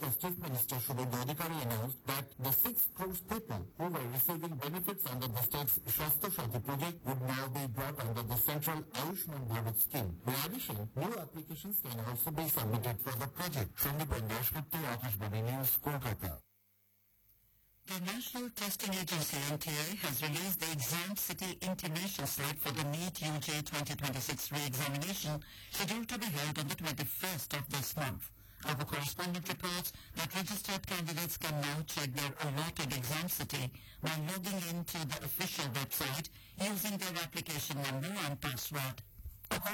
Chief Minister Shubhendra Adhikari announced that the 6 crore people who were receiving benefits under the state's Swasthya Shanti project would now be brought under the central Ayushman Bharat scheme. In addition, new applications can also be submitted for the project. From the Bandesh Gupta, Akashvani News, Kolkata. The National Testing Agency (NTA) has released the Exam City intimation slate for the NEET UG 2026 re-examination scheduled to be held on the 21st of this month. Our correspondent reports that registered candidates can now check their allotted Exam City by logging into the official website using their application number and password.